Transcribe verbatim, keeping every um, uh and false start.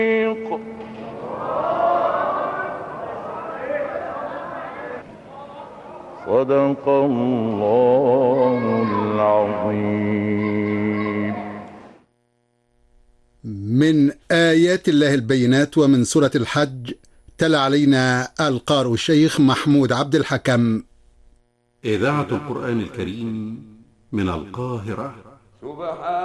صدق الله العظيم. من آيات الله البينات ومن سورة الحج تلا علينا القارئ الشيخ محمود عبد الحكم. إذاعة القرآن الكريم من القاهرة.